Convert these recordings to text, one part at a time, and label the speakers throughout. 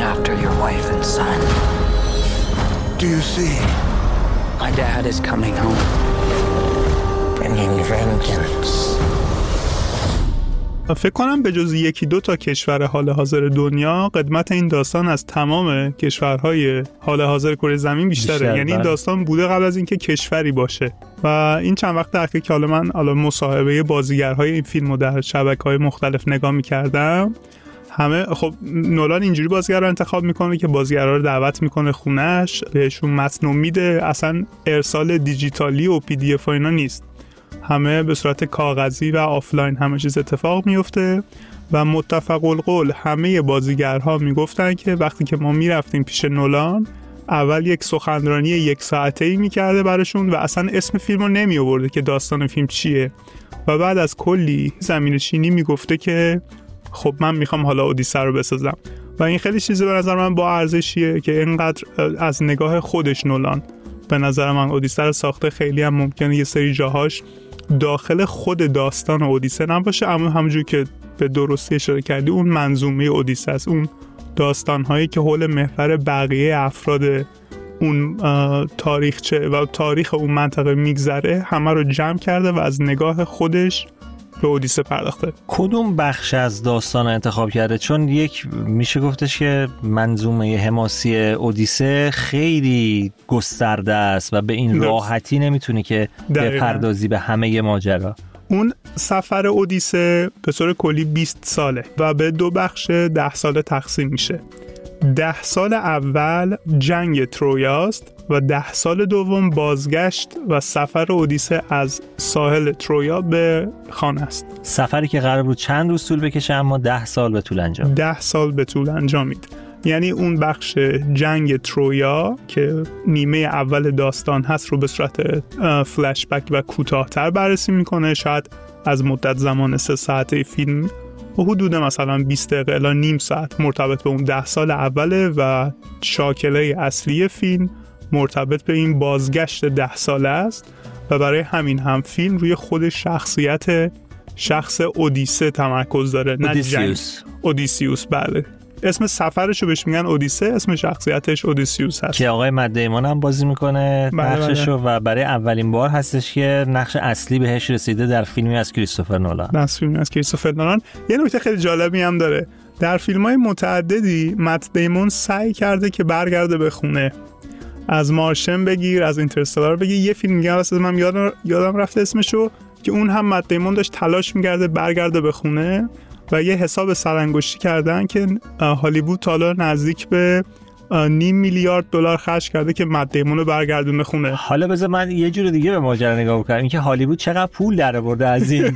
Speaker 1: after your wife and son.
Speaker 2: Do you see?
Speaker 1: My dad is coming home.
Speaker 2: Bringing vengeance.
Speaker 3: فکر کنم به جز یکی دو تا کشور حال حاضر دنیا قدمت این داستان از تمام کشورهای حال حاضر کره زمین بیشتره. یعنی این داستان بوده قبل از اینکه کشوری باشه. و این چند وقت اخیر که من مصاحبه بازیگرهای این فیلمو در شبکه‌های مختلف نگاه می‌کردم، همه خب نولان اینجوری بازیگر رو انتخاب میکنه که بازیگرها رو دعوت میکنه خونه‌اش، بهشون متن میده، اصلا ارسال دیجیتالی و پی دی اف و اینا نیست، همه به صورت کاغذی و آفلاین همه چیز اتفاق میفته. و متفق القول همه بازیگرها میگفتن که وقتی که ما میرفتیم پیش نولان، اول یک سخنرانی 1 ساعته‌ای میکرده براشون و اصلا اسم فیلم رو نمی آورده که داستان فیلم چیه، و بعد از کلی زمینه‌چینی میگفته که خب من میخوام حالا اودیسه رو بسازم. و این خیلی چیزی به نظر من با ارزشیه که اینقدر از نگاه خودش نولان به نظر من اودیسه رو ساخته. خیلی هم ممکنه یه سری جاهاش داخل خود داستان اودیسه نباشه، اما همونجور که به درستی اشاره کردی اون منظومه اودیسه است، اون داستان‌هایی که حول محور بقیه افراد اون تاریخچه و تاریخ اون منطقه میگذره همه رو جمع کرده و از نگاه خودش به اودیسه پرداخته.
Speaker 4: کدوم بخش از داستان رو انتخاب کرده؟ چون یک میشه گفتش که منظومه حماسی اودیسه خیلی گسترده است و به این راحتی نمیتونی که بپردازی به همه ماجرا.
Speaker 3: اون سفر اودیسه به طور کلی 20 ساله و به 2 بخش 10 ساله تقسیم میشه. 10 سال اول جنگ ترویاست و 10 سال دوم بازگشت و سفر اودیسه از ساحل ترویا به خانه است.
Speaker 4: سفری که قرار بود چند روز طول بکشه اما 10 سال به طول انجام.
Speaker 3: 10 سال به طول انجامید. یعنی اون بخش جنگ ترویا که نیمه اول داستان هست رو به صورت فلش بک و کوتاه‌تر بررسی میکنه، شاید از مدت زمان 3 ساعته فیلم و حدود مثلا 20 دقیقه الی نیم ساعت مرتبط به اون 10 سال اوله و شاکله اصلی فیلم مرتبط به این بازگشت 10 ساله است. و برای همین هم فیلم روی خود شخص اودیسه تمرکز داره، نه جنگ. اودیسیوس. بله، اسم سفرشو بهش میگن اودیسه، اسم شخصیتش اودیسیوس هست
Speaker 4: که آقای مت دیمون هم بازی میکنه نقششو و برای اولین بار هستش که نقش اصلی بهش رسیده در فیلمی از کریستوفر نولان.
Speaker 3: یه نکته خیلی جالبی هم داره، در فیلم‌های متعددی مت دیمون سعی کرده که برگرده به خونه، از مارشن بگیر، از اینترستلار بگیر، یه فیلم میگم واسه من یادم رفته اسمشو که اون هم مت دیمون داشت تلاش می‌کرده برگرده به خونه و یه حساب سرانگشتی کردن که هالیوود تا حالا نزدیک به $500 میلیارد خرج کرده که مت دیمون رو برگردونه خونه.
Speaker 4: حالا بذار من یه جور دیگه به ماجرا نگاه بکنم، اینکه هالیوود چقدر پول درآورده از این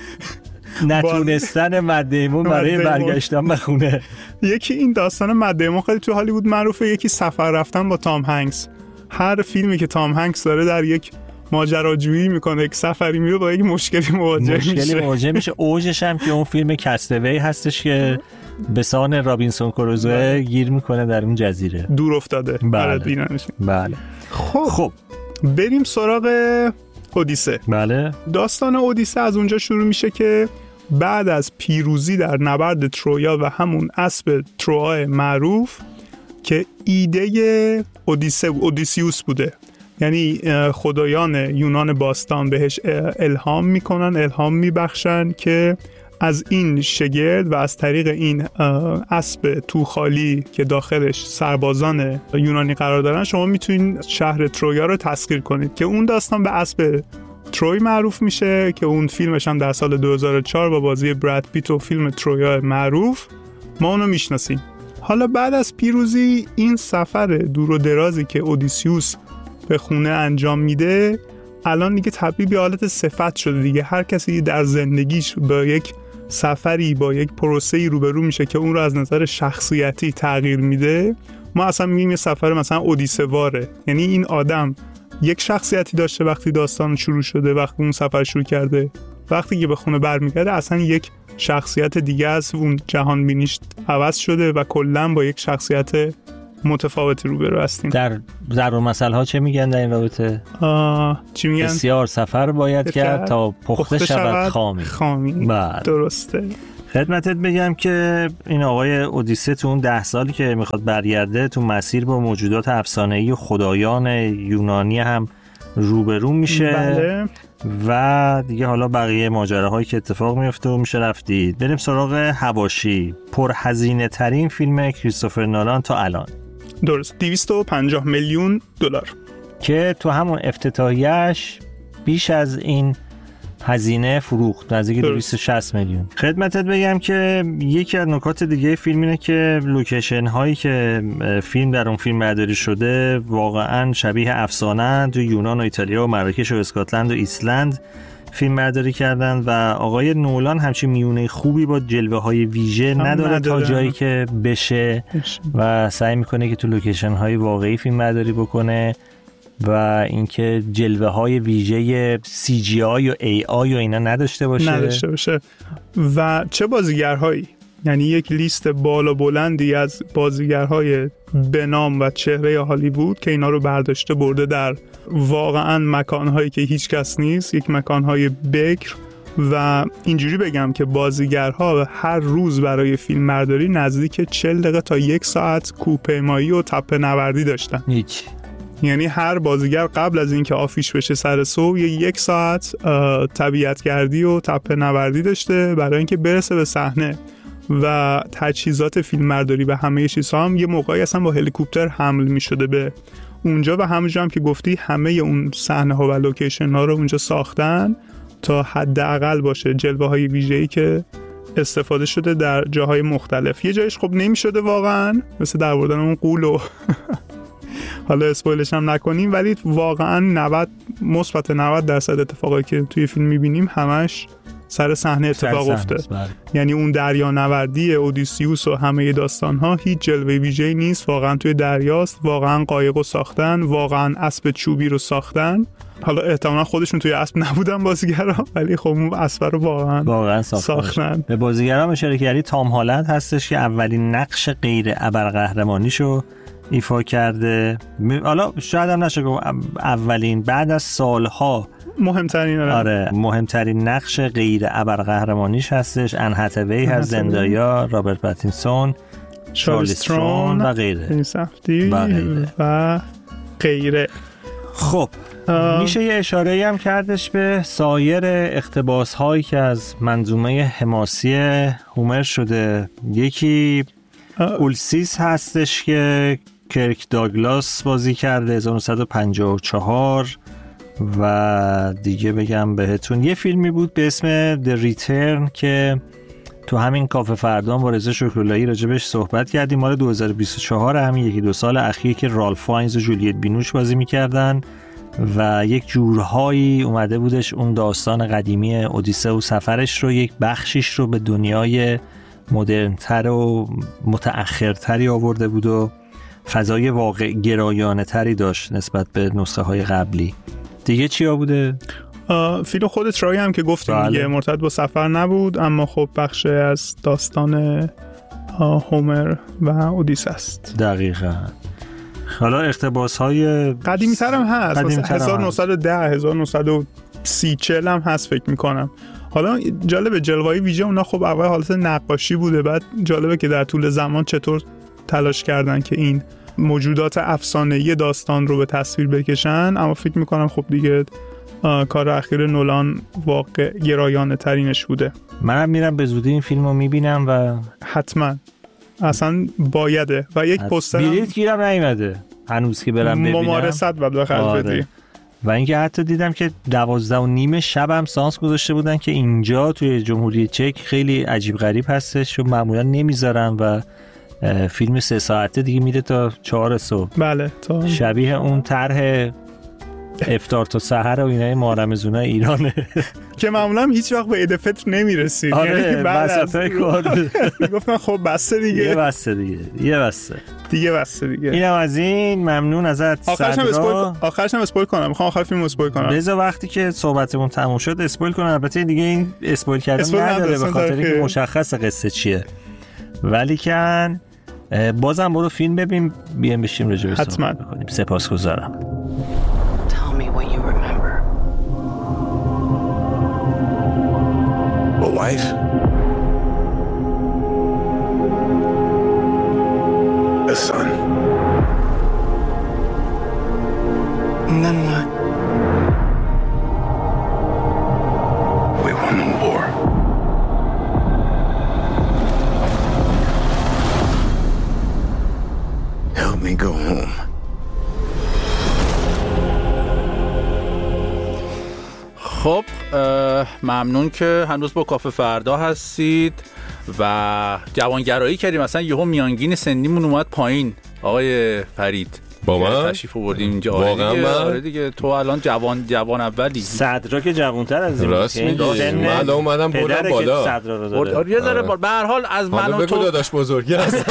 Speaker 4: نتونستن مت دیمون برای برگشتن به خونه.
Speaker 3: یکی این داستان مت دیمون خیلی تو هالیوود معروفه، یکی سفر رفتن با تام هنگس. هر فیلمی که تام هنگس داره در یک ماجراجویی میکنه، یک سفری میره با یک مشکلی مواجه میشه. اوجش هم که اون فیلم کستوی هستش که به سان رابینسون کروزوه گیر میکنه در اون جزیره دور افتاده.
Speaker 4: بله.
Speaker 3: خب بریم سراغ اودیسه.
Speaker 4: بله.
Speaker 3: داستان اودیسه از اونجا شروع میشه که بعد از پیروزی در نبرد ترویا و همون اسب تروآ معروف که ایده اودیسیوس بوده، یعنی خدایان یونان باستان بهش الهام میبخشن که از این شگرد و از طریق این اسب توخالی که داخلش سربازان یونانی قرار دارن شما میتونید شهر ترویا رو تسخیر کنید، که اون داستان به اسب تروی معروف میشه که اون فیلمش هم در سال 2004 با بازی براد پیت و فیلم ترویا معروف ما اونو میشناسیم. حالا بعد از پیروزی این سفر دور و درازی که اودیسیوس به خونه انجام میده الان دیگه تبدیل به حالت صفت شده دیگه. هر کسی در زندگیش با یک سفری با یک پروسه‌ای روبرو میشه که اون رو از نظر شخصیتی تغییر میده. ما اصلا میگیم یه سفر مثلا اودیسه واره، یعنی این آدم یک شخصیتی داشته وقتی داستان شروع شده، وقتی اون سفر شروع کرده، وقتی که به خونه برمیگرده اصلا یک شخصیت دیگه است، اون جهان بینیش عوض شده و کلا با یک شخصیت متفاوتی روبرو هستیم.
Speaker 4: در ضرب المثل ها چه میگن در این رابطه؟
Speaker 3: چی میگن؟
Speaker 4: بسیار سفر باید کرد تا پخته شود خامی.
Speaker 3: بله. درسته.
Speaker 4: خدمتت بگم که این آقای اودیسه تو اون 10 سالی که میخواد برگرده تو مسیر با موجودات افسانه‌ای و خدایان یونانی هم روبرو میشه.
Speaker 3: بله.
Speaker 4: و دیگه حالا بقیه ماجراهایی که اتفاق میفته و میشه رفتید. بریم سراغ حواشی. پرهزینه ترین فیلم کریستوفر نولان تا الان.
Speaker 3: درست، 250 میلیون دلار
Speaker 4: که تو همون افتتاحیه‌اش بیش از این هزینه فروخت، نزدیک 260 میلیون. خدمتت بگم که یکی از نکات دیگه فیلم اینه که لوکیشن هایی که فیلم در اون فیلم برداری شده واقعا شبیه افسانه. تو یونان و ایتالیا و مراکش و اسکاتلند و ایسلند فیلم برداری کردن و آقای نولان همچین میونه خوبی با جلوه های ویژه نداره تا جایی که بشه و سعی میکنه که تو لوکیشن های واقعی فیلم برداری بکنه و اینکه جلوه های ویژه CGI و AI و اینا نداشته باشه.
Speaker 3: و چه بازیگرهایی، یعنی یک لیست بالا بلندی از بازیگرهای به نام و چهره هالیوود که اینا رو برداشته برده در واقعا مکانهایی که هیچ کس نیست، یک مکانهای بکر. و اینجوری بگم که بازیگرها هر روز برای فیلم برداری نزدیک 40 دقیقه تا 1 ساعت کوهپیمایی و تپه نوردی داشتن. یعنی هر بازیگر قبل از اینکه آفیش بشه سر صبح 1 ساعت طبیعتگردی و تپه نوردی داشته برای اینکه برسه به صحنه. و تجهیزات فیلمبرداری و همه چیزها هم یه موقعی اصلا با هلیکوپتر حمل می شده به اونجا و همونجا هم که گفتی همه اون صحنه ها و لوکیشن ها رو اونجا ساختن تا حداقل باشه جلوه های ویژه‌ای که استفاده شده در جاهای مختلف. یه جایش خب نمی شده واقعا، مثل در آوردن اون غول و حالا اسپویلش هم نکنیم، ولی واقعا 90% اتفاقایی که توی فیلم میبینیم همش سر صحنه اتفاق افتاده. یعنی اون دریا نوردی اودیسیوس و همه داستان‌ها هیچ جلوه ویژه‌ای نیست، واقعا توی دریاست، واقعا قایقو ساختن، واقعا اسب چوبی رو ساختن. حالا احتمالاً خودشون توی اسب نبودن بازیگرا، ولی خب اون اسب رو واقعا ساختن.
Speaker 4: به بازیگرام اشاره کردی، تام هالند هستش که اولین نقش غیر ابرقهرمانیشو ایفا کرده. حالا شاید هم نشه گفت اولین، بعد از سالها
Speaker 3: مهمترین.
Speaker 4: آره مهمترین نقش غیر ابرقهرمانیش هستش. ان هتوی هست، زندایا، رابرت پاتینسون، چارلیز ترون و غیره
Speaker 3: و غیره.
Speaker 4: خب میشه یه اشاره‌ای هم کردش به سایر اقتباس هایی که از منظومه حماسی هومر شده. یکی اولسیس هستش که کرک داگلاس بازی کرده 1954 و دیگه بگم بهتون یه فیلمی بود به اسم The Return که تو همین کافه فردان با رضا شکراللهی راجبش صحبت کردیم، مال 2024 همین 1-2 سال اخیر که رالف فاینز و جولیت بینوش بازی میکردن و یک جورهایی اومده بودش اون داستان قدیمی اودیسه و سفرش رو یک بخشیش رو به دنیای مدرن‌تر و متأخرتری آورده بود و فضای واقع گرایانه تری داشت نسبت به نسخه های قبلی. دیگه چیا بوده؟
Speaker 3: فیلم خود ترای هم که گفتیم دیگه مرتبط با سفر نبود، اما خب بخش از داستان هومر و اودیسه است.
Speaker 4: دقیقاً. حالا اقتباس های
Speaker 3: قدیمی تر هم هست، مثلا 1910 1930 هم هست فکر میکنم. حالا جالبه جلوه‌ای ویژه اونا خب اول حالت نقاشی بوده، بعد جالبه که در طول زمان چطور تلاش کردن که این موجودات افسانه‌ای داستان رو به تصویر بکشن. اما فکر میکنم خب دیگه کار اخیر نولان واقع گرایانه ترینش بوده.
Speaker 4: منم میرم به زودی این فیلم رو میبینم و
Speaker 3: حتما اصلا بایده. و یک پوستر
Speaker 4: بلیط گیرم نیومده هنوز که برم ببینم،
Speaker 3: ممارست باید بخرج بدی.
Speaker 4: و اینکه حتی دیدم که 12:30 شب هم سانس گذاشته بودن که اینجا توی جمهوری چک خیلی عجیب غریب هستش چون معمولا نمیذارن و فیلم 3 ساعته دیگه میره تا 4 صبح.
Speaker 3: بله تا
Speaker 4: شبیه اون طرح افطار تا سحر و اینای محرم‌زونای ایرانه
Speaker 3: که معمولا هیچ وقت به عید فطر نمیرسید.
Speaker 4: آره وسطای کار
Speaker 3: میگفتن خب بسته دیگه،
Speaker 4: یه بسته دیگه. اینم از این. ممنون ازت.
Speaker 3: آخرش هم اسپویل کنم، میخوام آخر فیلم اسپویل کنم.
Speaker 4: بذار وقتی که صحبتمون تموم شد اسپویل کنم. البته دیگه این اسپویل کردن نداره به خاطر اینکه مشخص قصه چیه، ولی کن بازم برو فیلم ببین بیام بشیم راجع بهش صحبت کنیم. سپاسگزارم.
Speaker 2: A wife? the sun. And then what? We won the war. Help me go home.
Speaker 5: خب ممنون که هنوز با کافه فردا هستید و جوانگرایی کردیم. مثلا یهو میانگین سنیمون اومد پایین. آقای فرید
Speaker 6: با من
Speaker 5: تشریف آوردیم اینجا.
Speaker 6: واقعا
Speaker 5: دیگه تو الان جوان اولی.
Speaker 4: صدرا که جوان‌تر از این.
Speaker 6: راست میگی. من اومدم بردم بالا.
Speaker 5: یه ذره به هر حال از من و تو
Speaker 6: داداش بزرگی هست.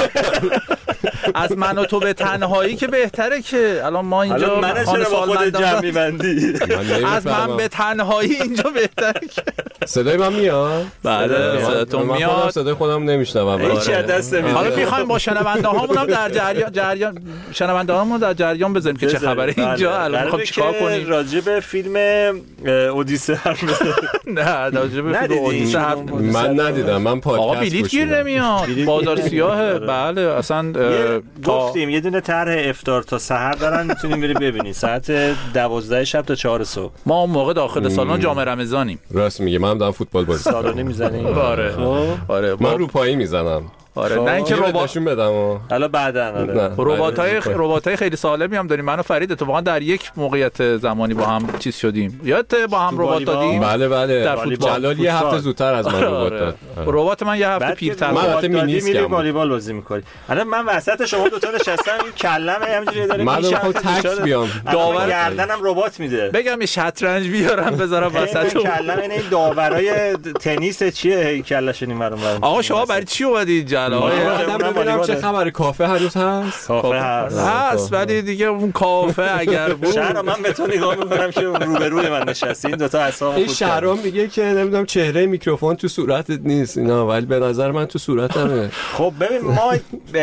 Speaker 5: از من و تو به تنهایی که بهتره که الان ما اینجا
Speaker 4: خانه سالمندان جمع می‌بندی.
Speaker 5: از من به تنهایی اینجا بهتره که
Speaker 6: صدای من میاد؟
Speaker 5: بله صداتون میاد.
Speaker 6: صدای خودم نمیشنوم.
Speaker 4: هیچ دست نمیاد.
Speaker 5: حالا می‌خوایم با شنونده‌هامون هم در جریان شنونده‌هامون در جریان بزنیم که چه خبره اینجا. الان می‌خوام چیکار کنیم؟
Speaker 4: راجع به فیلم اودیسه حرف بزنیم.
Speaker 5: نه راجع به فیلم اودیسه حرف
Speaker 6: من ندیدم. من پادکست
Speaker 5: آقا بلیط گیر نمیاد. بازار سیاهه. بله اصلا
Speaker 4: گفتیم یه دونه طرح افطار تا سحر دارن، میتونیم بری ببینید ساعت 12 شب تا 4 صبح.
Speaker 5: ما اون موقع داخل سالن جام رمضانیم.
Speaker 6: راست میگه. من دارم فوتبال بازی
Speaker 4: سالانه میزنیم.
Speaker 6: آره من روپایی میزنم.
Speaker 5: آره نه اینکه
Speaker 6: رباتشون بدم
Speaker 4: حالا بعداً
Speaker 5: رباتای خیلی سالمی هم داریم. من و فرید اتفاقا در یک موقعیت زمانی با هم چیز شدیم. یادت با هم ربات دادیم؟
Speaker 6: بله
Speaker 5: در فوتبال.
Speaker 6: جلال یه هفته زودتر از من ربات داد.
Speaker 5: ربات من یه هفته پیرتر.
Speaker 6: من البته
Speaker 4: میریم والیبال بازی می‌کنیم. الان من وسط شما دو تا نشستم، این کلمه همینجوری داره
Speaker 6: میشه. من می‌خوام تک بیام.
Speaker 4: داور گردنم ربات میده.
Speaker 5: بگم یه شطرنج بیارم بذارم وسط.
Speaker 4: کلمه این داورای تنیس چیه کله‌شون این برام.
Speaker 5: آقا شما برای چی اومدید جلال؟
Speaker 6: ببینم چه خبره. کافه هنوز هست؟
Speaker 4: کافه هست
Speaker 5: ولی دیگه اون کافه اگر بود
Speaker 4: شهر من به تو نگاه میکنم که روبروی من نشستی. این دوتا اعصابم
Speaker 6: این شهرام میگه که نمیدونم چهره میکروفون تو صورتت نیست اینا، ولی به نظر من تو صورتمه.
Speaker 4: خب ببین ما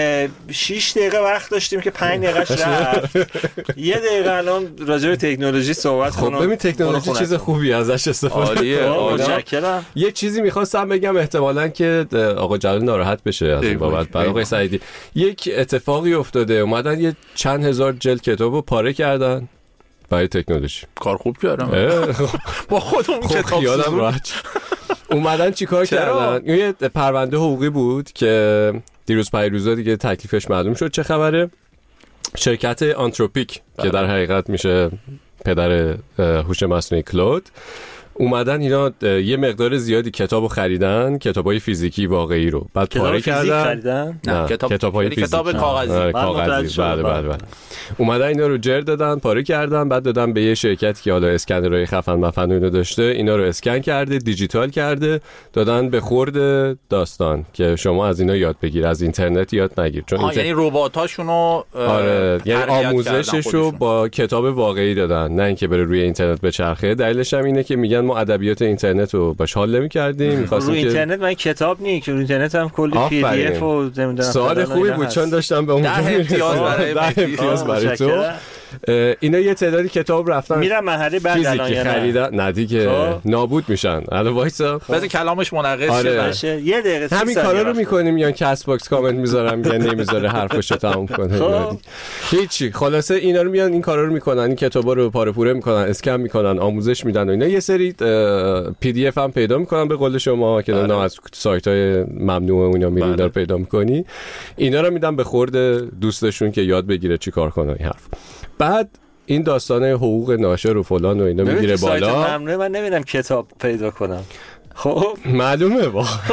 Speaker 4: 6 دقیقه وقت داشتیم که 5 دقیقه‌اش رفت. یه دقیقه الان راجع به تکنولوژی صحبت کنیم.
Speaker 6: خب ببین تکنولوژی چیز خوبی ازش استفاده
Speaker 4: متشکرم.
Speaker 6: یه چیزی می‌خواستم بگم احتمالاً که آقا جلال ناراحت بشه از این بابت. آقای سعیدی یک اتفاقی افتاده، اومدن یه چند هزار جلد کتابو پاره کردن برای تکنولوژی.
Speaker 5: کار خوب کردم. با خودمون کتاب
Speaker 6: خیالم راحت. اومدن چیکار کردن؟ یه پرونده حقوقی بود که دیروز پیروزا دیگه تکلیفش معلوم شد چه خبره. شرکت آنتروپیک که در حقیقت میشه پدر هوش مصنوعی کلود، اومدن اینا یه مقدار زیادی کتابو خریدن، کتابای فیزیکی واقعی رو، بعد پاره کردن.
Speaker 5: نه کتابای فیزیکی، کتاب کاغذی.
Speaker 6: بله. اومدن اینا رو جر دادن، پاره کردن، بعد دادن به یه شرکتی که حالا اسکنرهای خفن مفن اینو داشته، اینا رو اسکن کرده، دیجیتال کرده، دادن به خورد داستان که شما از اینا یاد بگیر، از اینترنت یاد نگیر. چون
Speaker 5: یعنی رباتاشونو
Speaker 6: یعنی آموزششو با کتاب واقعی دادن، نه اینکه بره روی اینترنت بچرخه. دلیلش هم اینه که میگن ما ادبیات اینترنت رو باش حال نمی‌کردیم، می‌خواستیم که
Speaker 4: اینترنت من کتاب نی که اینترنت هم کلی پی دی اف و نمی‌دونم.
Speaker 6: سوال خوبی بود چون داشتم به اونجا امتیاز برای تو. اینا یه تعدادی کتاب رفتن
Speaker 4: میرن محله بعد الان
Speaker 6: خریدن، نه دیگه نابود میشن. الان وایسا
Speaker 5: بذار کلامش منعکس
Speaker 4: شه. یه دقیقه
Speaker 6: همین کارا رو میکنیم یا کست باکس کامنت میذارم میگن نمیذاره حرفشو تموم کنه. هیچی. خلاصه اینا رو میان این کارا رو میکنن، این کتابا رو پاره پوره میکنن، اسکن میکنن، آموزش میدن و اینا. یه سری پی دی اف هم پیدا میکنن به قول شما که نه از سایت‌های ممنوعه اونا میرین دار پیدا میکنی. اینا رو میدن به خورد دوستشون که یاد بگیره چیکار کنه این حرف. بعد این داستان حقوق ناشر و فلان و اینا میگیره بالا.
Speaker 4: سایت ممنوعه من نمیدونم کتاب پیدا کنم. خب
Speaker 6: معلومه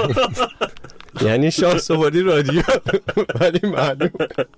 Speaker 6: یعنی شانس آوردی رادیو ولی معلوم.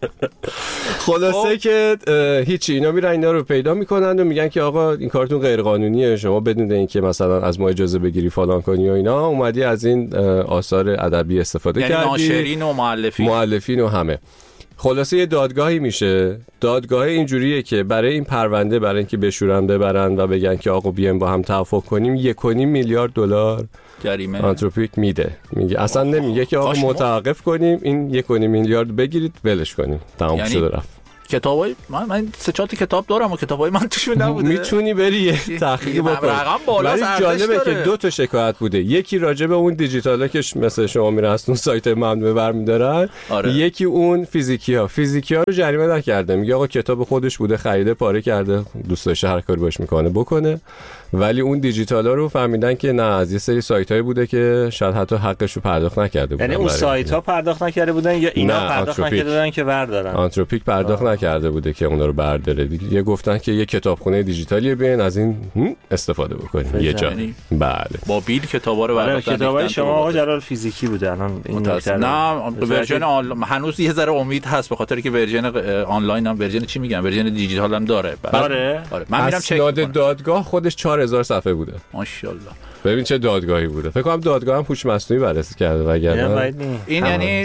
Speaker 6: خلاصه که هیچی، اینا میرن اینا رو پیدا میکنن و میگن که آقا این کارتون غیر قانونیه، شما بدون اینکه مثلا از ما اجازه بگیری فلان کنی و اینا اومدی از این آثار ادبی استفاده کردی،
Speaker 5: یعنی ناشرین و
Speaker 6: مؤلفین و همه. خلاصه یه دادگاهی میشه. دادگاه اینجوریه که برای این پرونده، برای اینکه بشورن ببرن و بگن که آقا بیایم با هم توافق کنیم، 1.5 میلیارد دلار
Speaker 5: جریمه
Speaker 6: آنتروپیک میده. میگه اصلا نمیگه که آقا متوقف کنیم، این 1.5 میلیارد بگیرید ولش کنیم، تمام شده رفت.
Speaker 5: کتابای من 3-4 تا کتاب دارم و کتابای من توشون نبوده.
Speaker 6: میتونی بری یه تحقیق بکنی.
Speaker 5: رقم بالا
Speaker 6: ولی جالبه که 2 تا شکایت بوده. یکی راجع به اون دیجیتالا که مثلا شما میرن از اون سایت ممنوعه برمی‌دارن.
Speaker 5: آره.
Speaker 6: یکی اون فیزیکی‌ها رو جریمه نکرده. میگه آقا کتاب خودش بوده، خریده، پاره کرده، دوست داشته هر کاری باش میکنه بکنه. ولی اون دیجیتالا رو فهمیدن که نه، از یه سری سایت‌های بوده که شاید حتی حقش رو پرداخت نکرده بودن.
Speaker 4: یعنی اون سایت‌ها پرداخت نکرده بودن یا اینا پرداخت نکرده بودن که بردارن؟
Speaker 6: آنتروپیک پرداخت نکرده بوده که اونا رو برداره دیگه. یه گفتن که یه کتابخونه دیجیتالی بیاین از این استفاده بکنین یه جا. بله.
Speaker 5: با بیل کتابا رو برداشتن.
Speaker 4: کتابای شما آقا جلال فیزیکی بوده الان این
Speaker 5: نه ورژن هنوز یه ذره امید هست به خاطر که ورژن آنلاین هم ورژن چی میگن ورژن دیجیتال هم داره.
Speaker 4: آره.
Speaker 5: من میرم چک
Speaker 6: میکنم. دادگاه خودش 4000 صفحه بوده.
Speaker 5: ماشاءالله.
Speaker 6: ببین چه دادگاهی بوده. فکر کنم دادگاه هم هوش مصنوعی بررسی کرده وگرنه
Speaker 5: این یعنی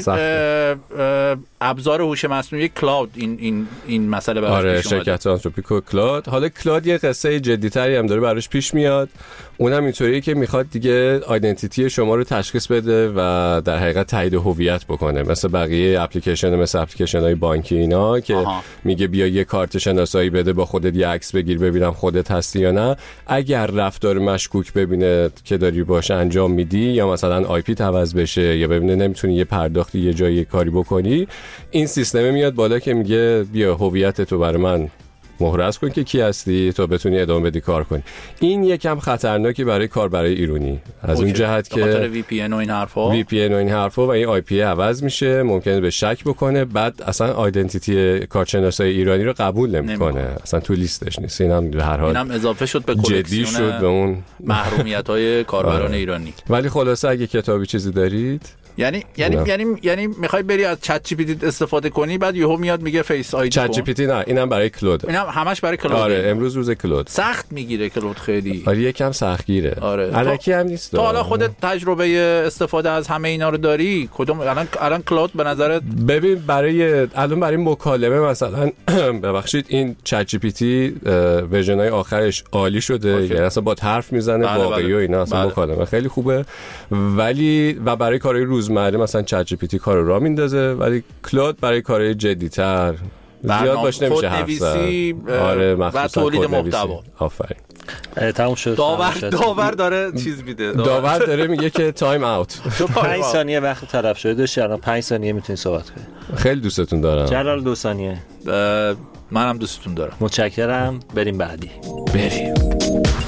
Speaker 5: ابزار هوش مصنوعی کلاود این مسئله براش
Speaker 6: آره
Speaker 5: پیش اومده.
Speaker 6: شرکت آنتروپیک و کلاود. حالا کلاود یه قصه جدی‌تری هم داره براش پیش میاد. اونم اینطوریه که میخواد دیگه آیدنتیتی شما رو تشخیص بده و در حقیقت تایید هویت بکنه، مثل بقیه اپلیکیشن، مثل اپلیکیشن‌های بانکی اینا که میگه بیا یه کارت شناسایی بده، با خودت یه عکس بگیر ببینم خودت هستی یا نه. اگر رفتار مشکوک ببینه که داری باش انجام میدی یا مثلا آی پی عوض بشه یا ببینه نمیتونی یه پرداختی یه جایی یه کاری بکنی، این سیستم میاد بالا که میگه بیا هویت تو برای من مهرز کن که کی هستی تا بتونی ادامه بدی کار کنی. این یکم خطرناکی برای کار برای ایرانی از اون جهت که
Speaker 5: خاطر وی پی ان و این حرفا
Speaker 6: و این آی پی عوض میشه، ممکنه به شک بکنه، بعد اصلا آیدنتیتی کارشناسای ایرانی رو قبول نمیکنه، اصلا تو لیستش نیست. اینم به هر حال
Speaker 5: اینم اضافه شد به
Speaker 6: جدی شد به اون
Speaker 5: محرومیت‌های کاربران ایرانی.
Speaker 6: ولی خلاصه اگه کتابی چیزی دارید
Speaker 5: یعنی میخوای بری از چت جی پی تی استفاده کنی، بعد یهو میاد میگه فیس آی دی.
Speaker 6: چت جی پی تی نه، اینم برای کلود.
Speaker 5: اینم همش برای کلود.
Speaker 6: آره امروز روز کلود.
Speaker 5: سخت میگیره کلود خیلی.
Speaker 6: آره یکم سختگیره.
Speaker 5: آره.
Speaker 6: الکی هم نیست.
Speaker 5: تو حالا خودت تجربه استفاده از همه اینا رو داری؟ کدوم الان کلود به نظرت؟
Speaker 6: ببین برای مکالمه مثلا ببخشید این چت جی پی تی ورژن‌های آخرش عالی شده، یعنی اصلا با حرف میزنه واقعی و اینا، اصلا مکالمه خیلی خوبه. ولی و برای کارهای روزمره مثلا چت جی پی تی کارو را میندازه، ولی کلود برای کارهای جدی‌تر زیاد باش نمیشه حرف زد.
Speaker 5: آره و تولید محتوا.
Speaker 6: آفرین.
Speaker 4: تموم شد.
Speaker 5: داور داره چیز میده.
Speaker 6: داور داره میگه که تایم اوت.
Speaker 4: 5 ثانیه وقت طرف شده، داشتی الان 5 ثانیه میتونی صحبت کنی.
Speaker 6: خیلی دوستتون دارم.
Speaker 4: جلال 2 ثانیه.
Speaker 5: منم دوستتون دارم.
Speaker 4: متشکرم. بریم بعدی.
Speaker 6: بریم.